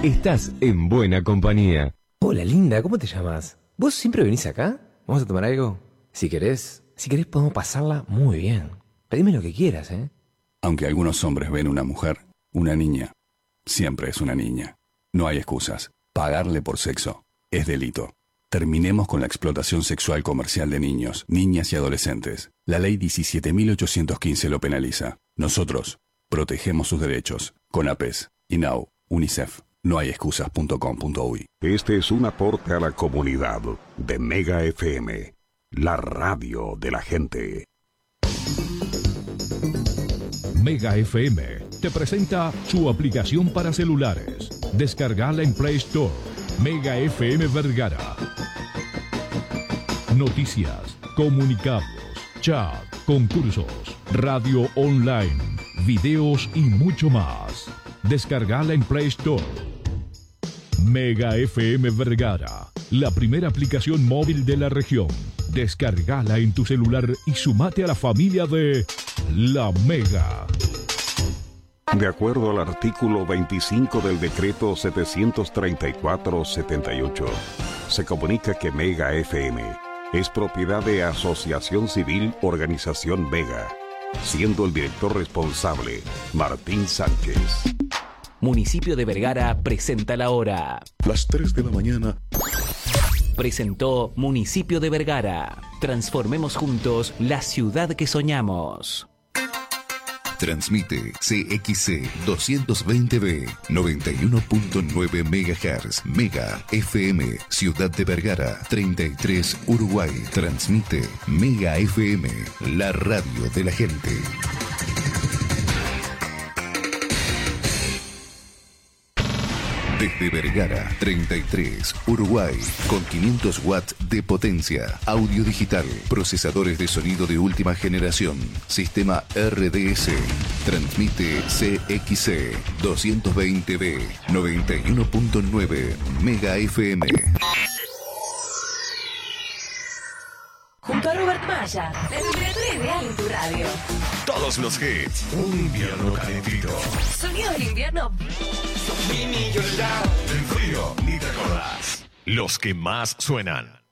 estás en buena compañía. Hola, linda, ¿cómo te llamas? ¿Vos siempre venís acá? ¿Vamos a tomar algo? Si querés podemos pasarla muy bien. Pedime lo que quieras, ¿eh? Aunque algunos hombres ven una mujer, una niña siempre es una niña. No hay excusas. Pagarle por sexo es delito. Terminemos con la explotación sexual comercial de niños, niñas y adolescentes. La ley 17.815 lo penaliza. Nosotros protegemos sus derechos. CONAPES, INAU, UNICEF. Nohayexcusas.com.uy. Este es un aporte a la comunidad de Mega FM, la radio de la gente. Mega FM te presenta su aplicación para celulares. Descargala en Play Store. Mega FM Vergara. Noticias, comunicados, chat, concursos, radio online, videos y mucho más. Descargala en Play Store. Mega FM Vergara, la primera aplicación móvil de la región. Descargala en tu celular y sumate a la familia de La Mega. De acuerdo al artículo 25 del decreto 734-78, se comunica que Mega FM es propiedad de Asociación Civil Organización Mega, siendo el director responsable Martín Sánchez. Municipio de Vergara presenta la hora. Las 3 de la mañana. Presentó Municipio de Vergara. Transformemos juntos la ciudad que soñamos. Transmite CXC 220B 91.9 MHz Mega FM Ciudad de Vergara 33 Uruguay. Transmite Mega FM, la radio de la gente. Desde Vergara 33 Uruguay, con 500 watts de potencia, audio digital, procesadores de sonido de última generación, sistema RDS, transmite CXC 220B 91.9 Mega FM. Junto a Robert Maya, la temperatura ideal en tu radio. Todos los hits, un invierno calentito. Sonido del invierno. Del frío, ni te acordás. Los que más suenan.